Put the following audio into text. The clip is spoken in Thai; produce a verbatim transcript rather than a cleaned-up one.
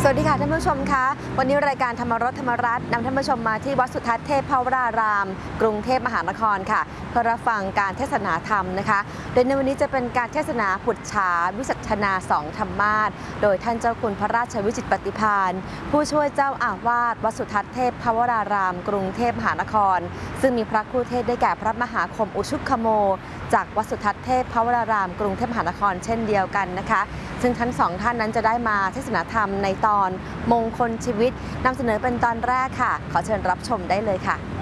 สวัสดีค่ะท่านผู้ชมคะวันนี้รายการธรรมรสธรรมรัตน์นำท่านผู้ชมมาที่วัดสุทัศน์เทพภวราราม กรุงเทพมหานครค่ะเพื่อรับฟังการเทศนาธรรมนะคะโดยในวันนี้จะเป็นการเทศนาปุจฉาวิสัชนาสองธรรมาสโดยท่านเจ้าคุณพระราชวิจิตรปฏิภาณผู้ช่วยเจ้าอาวาสวัดสุทัศน์เทพภวราราม กรุงเทพมหานครซึ่งมีพระครูเทศได้แก่พระมหาคมอุชุคโมจากวัดสุทัศน์เทพภวราราม กรุงเทพมหานครเช่นเดียวกันนะคะซึ่งทั้งสองท่านนั้นจะได้มาเทศนาธรรมในตอนมงคลชีวิตนำเสนอเป็นตอนแรกค่ะขอเชิญรับชมได้เลยค่ะ